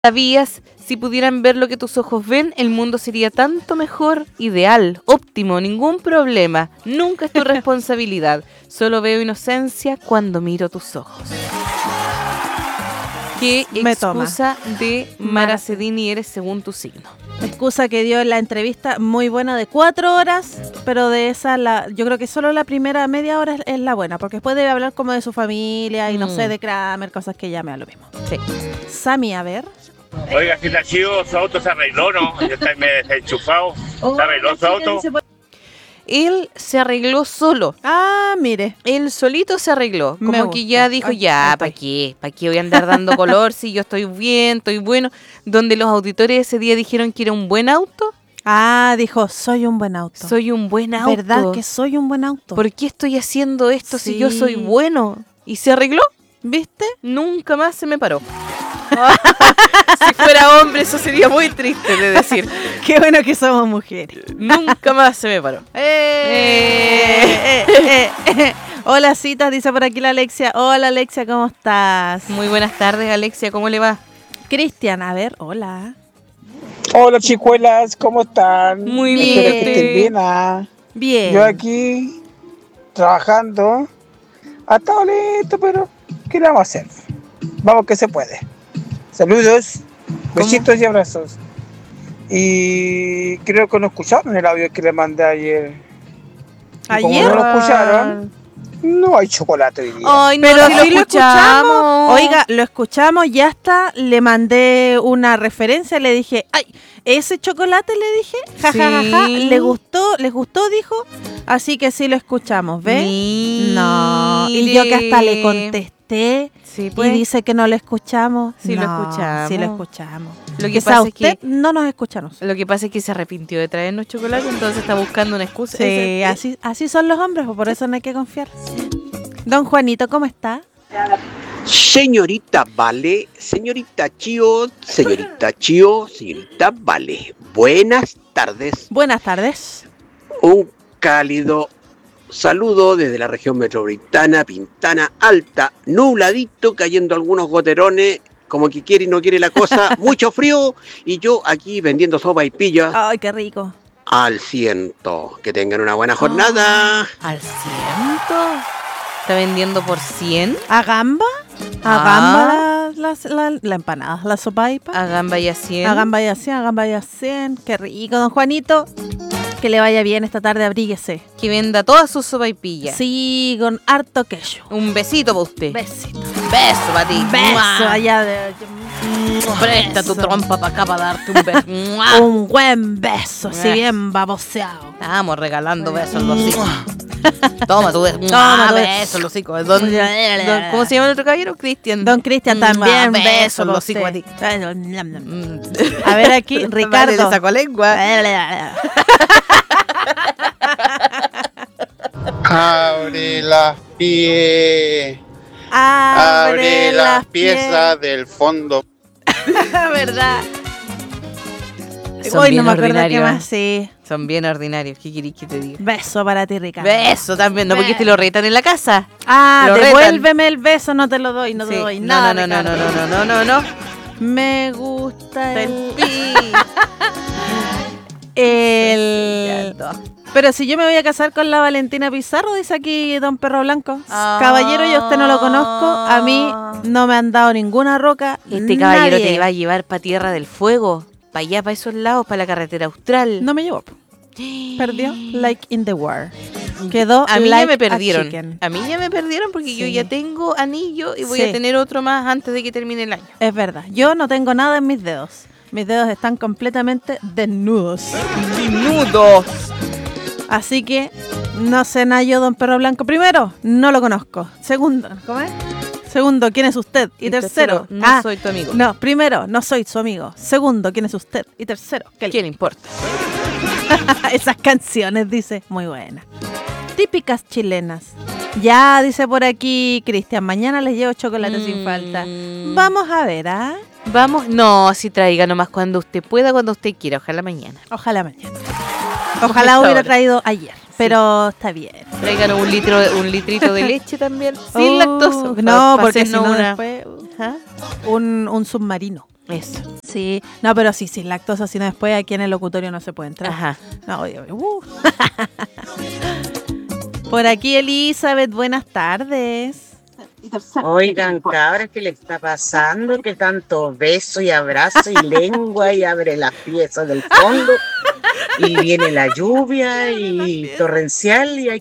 ¿Sabías? Si pudieran ver lo que tus ojos ven, el mundo sería tanto mejor, ideal, óptimo, ningún problema. Nunca es tu responsabilidad. Solo veo inocencia cuando miro tus ojos. ¿Qué excusa de Mara Cedini eres según tu signo? Excusa que dio en la entrevista muy buena de 4 horas, pero de esa yo creo que solo la primera media hora es la buena, porque después debe hablar como de su familia y no sé, de Kramer, cosas que ya me da lo mismo. Sí. Sammy, a ver. Oiga, si está chido, su auto se arregló, ¿no? Ya está desenchufado. ¿Se arregló su auto? Él se arregló solo. Ah, mire. Él solito se arregló. Como que ya dijo, ya, ¿para qué? ¿Para qué voy a andar dando color si yo estoy bien, estoy bueno? Donde los auditores ese día dijeron que era un buen auto. Ah, dijo, soy un buen auto. Soy un buen auto. ¿Verdad que soy un buen auto? ¿Por qué estoy haciendo esto si yo soy bueno? ¿Y se arregló? ¿Viste? Nunca más se me paró. Si fuera hombre, eso sería muy triste de decir. Qué bueno que somos mujeres. Nunca más se me paró. Hola, citas, dice por aquí la Alexia. Hola, Alexia, ¿cómo estás? Muy buenas tardes, Alexia, ¿cómo le va? Cristian, a ver, hola. Hola, chicuelas, ¿cómo están? Muy bien. Espero que estén bien. Bien. Yo aquí, trabajando. Ha estado listo, pero ¿qué le vamos a hacer? Vamos que se puede. Saludos, besitos y abrazos. Y creo que no escucharon el audio que le mandé ayer. Y como no lo escucharon, no hay chocolate hoy día. Ay, no, pero si sí lo escuchamos. Oiga, lo escuchamos, ya está. Le mandé una referencia, le dije, ay, ese chocolate, le dije, jajajaja, sí. les gustó, dijo. Así que sí lo escuchamos, ¿ve? Mire. No, y yo que hasta le contesté. Sí, pues. Y dice que no lo escuchamos. Sí, no, lo escuchamos. Sí lo escuchamos. Lo que Quizá pasa es usted que no nos escuchamos. Lo que pasa es que se arrepintió de traernos chocolate, entonces está buscando una excusa. Sí, así son los hombres, por eso no hay que confiar. Don Juanito, ¿cómo está? Señorita Vale, señorita Chío, señorita Vale. Buenas tardes. Buenas tardes. Un cálido saludo desde la región metropolitana, Pintana Alta, nubladito, cayendo algunos goterones, como que quiere y no quiere la cosa, mucho frío, y yo aquí vendiendo sopa y pilla. Ay, qué rico. Al ciento. Que tengan una buena jornada. ¿Al ciento? ¿Está vendiendo por 100? ¿A gamba? ¿A gamba la empanada? ¿La sopaipa? ¿A gamba y a 100? A gamba y a 100, a gamba y a 100. Qué rico, don Juanito. Que le vaya bien esta tarde, abríguese. Que venda todas sus sopaipillas. Sí, con harto queso. Un besito para usted. Besito. Beso para ti. Beso allá de... Presta tu trompa para acá para darte un beso. Un buen beso, así bien baboseado. Estamos regalando besos los hijos. Toma tu beso. Toma tu beso los hijos. ¿Cómo se llama el otro caballero? Cristian. Don Cristian también. Besos los hijos a ti. A ver aquí, Ricardo. Le sacó lengua. Abre las Abre las piezas del fondo. ¿Verdad? Son Hoy bien no me acuerdo qué ordinarios. más, sí. Son bien ordinarios. ¿Qué querés que te diga? Beso para ti, Ricardo. Beso también. No, porque te lo retan en la casa. Ah, Lo devuélveme el beso, no te lo doy, no te Sí. doy nada. No. Me gusta el Ya, Pero si yo me voy a casar con la Valentina Pizarro, dice aquí don Perro Blanco. Caballero, yo a usted no lo conozco. A mí no me han dado ninguna roca. Este caballero te iba a llevar para Tierra del Fuego. Para allá, para esos lados, para la carretera austral. No me llevó. Perdió like in the war. Quedó a mí like ya me perdieron. chicken. A mí ya me perdieron porque yo ya tengo anillo y voy a tener otro más antes de que termine el año. Es verdad. Yo no tengo nada en mis dedos. Mis dedos están completamente desnudos. ¡Desnudos! Así que no sé nada yo, don Perro Blanco. Primero, no lo conozco. Segundo, ¿cómo es? Segundo, ¿quién es usted? Y tercero, no soy tu amigo. No, primero, no soy su amigo. Segundo, ¿quién es usted? Y tercero, ¿qué le importa? Esas canciones, dice, muy buenas. Típicas chilenas. Ya, dice por aquí Cristian, mañana les llevo chocolate sin falta. Vamos a ver, ¿ah? Vamos, no, si traiga nomás cuando usted pueda, cuando usted quiera, ojalá mañana. Ojalá mañana. Ojalá hubiera traído ayer, pero está bien. Traigan un litrito de leche también, sin lactosa. No, porque si no una... después un submarino. Eso. Sí, no, pero sí, sin lactosa, sino después aquí en el locutorio no se puede entrar. Ajá. No, Por aquí Elizabeth, buenas tardes. Oigan, cabras, ¿qué le está pasando? Que tanto beso y abrazo y lengua y abre las piezas del fondo y viene la lluvia y torrencial y hay